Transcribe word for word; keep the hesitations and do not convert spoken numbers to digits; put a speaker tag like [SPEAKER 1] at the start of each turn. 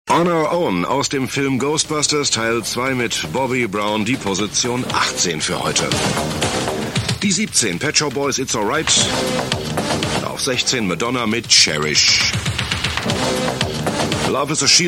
[SPEAKER 1] On Our Own aus dem Film Ghostbusters Teil zwei mit Bobby Brown, die Position achtzehn für heute. Die siebzehn, Pet Shop Boys, It's Alright. Auf sechzehn, Madonna mit Cherish. Love is a Shield.